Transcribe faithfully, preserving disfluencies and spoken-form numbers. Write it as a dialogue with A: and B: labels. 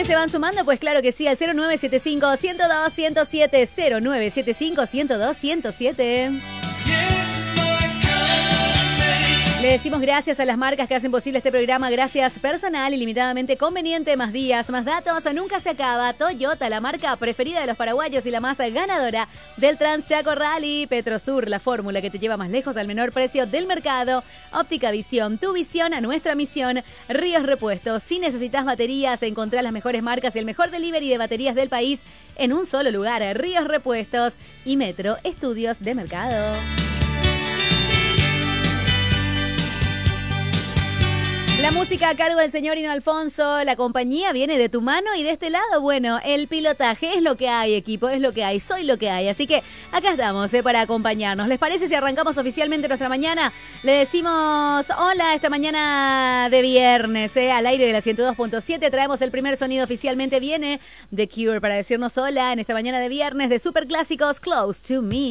A: se van sumando? Pues claro que sí, al cero nueve siete cinco, uno cero dos, uno cero siete, cero nueve siete cinco, uno cero dos, uno cero siete. Le decimos gracias a las marcas que hacen posible este programa. Gracias personal, ilimitadamente conveniente, más días, más datos, nunca se acaba. Toyota, la marca preferida de los paraguayos y la más ganadora del Transchaco Rally. Petrosur, la fórmula que te lleva más lejos al menor precio del mercado. Óptica Visión, tu visión a nuestra misión. Ríos Repuestos, si necesitas baterías, encontrá las mejores marcas y el mejor delivery de baterías del país en un solo lugar. Ríos Repuestos y Metro Estudios de Mercado. La música a cargo del señor Hino Alfonso, la compañía viene de tu mano y de este lado, bueno, el pilotaje es lo que hay, equipo, es lo que hay, soy lo que hay. Así que acá estamos eh, para acompañarnos. ¿Les parece si arrancamos oficialmente nuestra mañana? Le decimos hola esta mañana de viernes, eh, al aire de la ciento dos punto siete. Traemos el primer sonido oficialmente, viene The Cure para decirnos hola en esta mañana de viernes de Superclásicos, Close to Me.